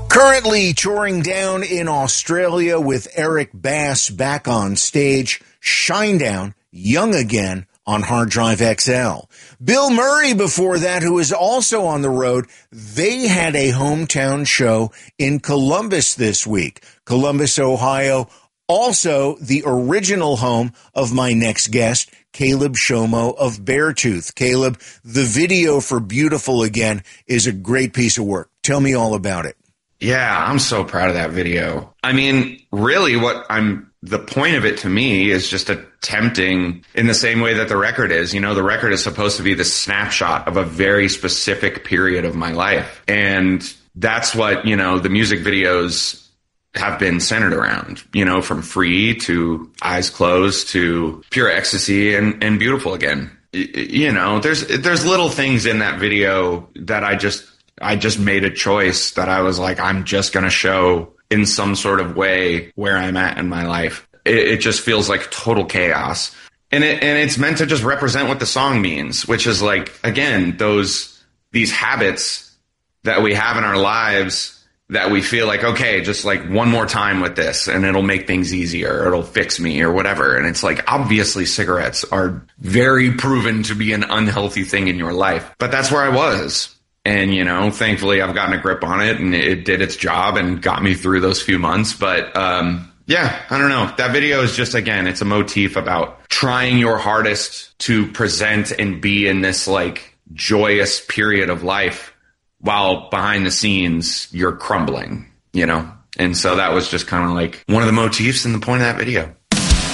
Currently touring down in Australia with Eric Bass back on stage, Shinedown, Young Again on Hard Drive XL. Bill Murray before that, who is also on the road, they had a hometown show in Columbus this week. Columbus, Ohio, also the original home of my next guest, Caleb Shomo of Beartooth. Caleb, the video for Beautiful Again is a great piece of work. Tell me all about it. Yeah, I'm so proud of that video. I mean, really the point of it to me is just attempting in the same way that the record is. You know, the record is supposed to be the snapshot of a very specific period of my life. And that's what, you know, the music videos have been centered around, you know, from Free to Eyes Closed to Pure Ecstasy and Beautiful Again. You know, there's little things in that video that I just made a choice that I was like, I'm just going to show in some sort of way where I'm at in my life. It just feels like total chaos. And it's meant to just represent what the song means, which is like, again, these habits that we have in our lives that we feel like, okay, just like one more time with this and it'll make things easier, or it'll fix me or whatever. And it's like, obviously cigarettes are very proven to be an unhealthy thing in your life, but that's where I was. And, you know, thankfully I've gotten a grip on it and it did its job and got me through those few months. But, yeah, I don't know. That video is just, again, it's a motif about trying your hardest to present and be in this like joyous period of life while behind the scenes you're crumbling, you know? And so that was just kind of like one of the motifs and the point of that video.